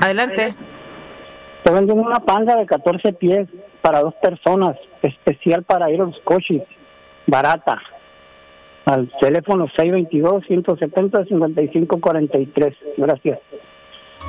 Adelante. Te venden una panga de 14 pies para 2 personas, especial para ir a los coches, barata. Al teléfono 622-170-5543. Gracias.